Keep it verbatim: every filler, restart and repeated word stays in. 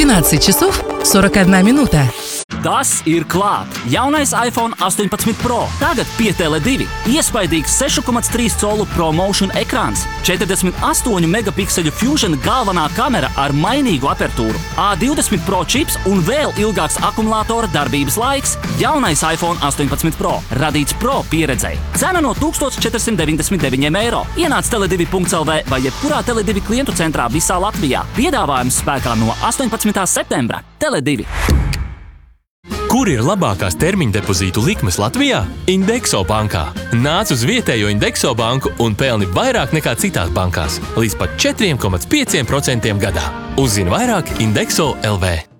двенадцать часов сорок одна минута. Tas ir klāt! Jaunais iPhone astoņpadsmit Pro. Tagad pie Tele divi. Iespaidīgs seši komats trīs colu ProMotion ekrāns, četrdesmit astoņu megapikseļu Fusion galvenā kamera ar mainīgu apertūru, A divdesmit Pro čips un vēl ilgāks akumulātora darbības laiks. Jaunais iPhone astoņpadsmit Pro. Radīts Pro pieredzei. Cena no tūkstoš četrsimt deviņdesmit deviņi eiro. Ienāc tele divi punkts el vē vai jebkurā Tele divi klientu centrā visā Latvijā. Piedāvājums spēkā no astoņpadsmitā septembra. Tele divi. Kur ir labākās termiņa depozītu likmes Latvijā? Indexo bankā. Nāc uz vietējo Indexo banku un pelni vairāk nekā citās bankās. Līdz pat četri komats pieci procenti gadā. Uzzini vairāk Indexo punkt el vē.